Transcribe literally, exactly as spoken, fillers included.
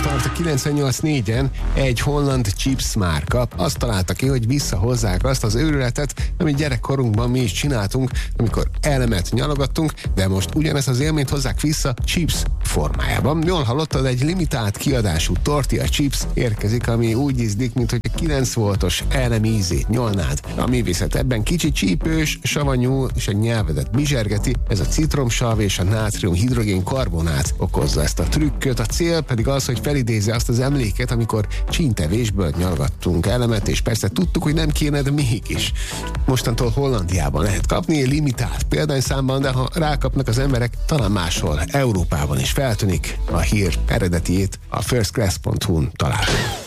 tart a kilencvennyolc négyen egy holland chips márka. Azt találta ki, hogy visszahozzák azt az őrületet, amit gyerekkorunkban mi is csináltunk, amikor elemet nyalogattunk, de most ugyanezt az élményt hozzák vissza chips formájában. Jól hallottad, egy limitált kiadású tortilla chips érkezik, ami úgy ízlik, mint hogy a kilenc voltos elem ízét nyolnád. Ami viszont ebben kicsit csípős, savanyú és a nyelvedet bizsergeti, ez a citromsav és a nátrium hidrogén karbonát okozza ezt a trükköt. A cél pedig az, hogy felidézze azt az emléket, amikor csíntevésből nyalogattunk elemet, és persze tudtuk, hogy nem kéne, de mégis. Mostantól Hollandiában lehet kapni, limitált példányszámban, de ha rákapnak az emberek, talán máshol, Európában is feltűnik. A hír eredetiét a first class pont hu-n találjuk.